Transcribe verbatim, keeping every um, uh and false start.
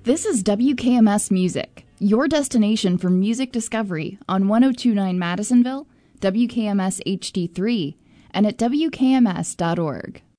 This is W K M S Music, your destination for music discovery on one oh two point nine Madisonville, W K M S H D three, and at W K M S dot org.